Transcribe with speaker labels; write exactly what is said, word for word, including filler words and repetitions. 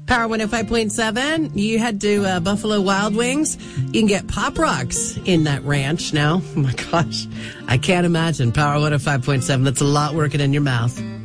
Speaker 1: Power one oh five point seven. You head to uh, Buffalo Wild Wings. You can get Pop Rocks in that ranch now. Oh, my gosh. I can't imagine. Power one oh five point seven. That's a lot working in your mouth.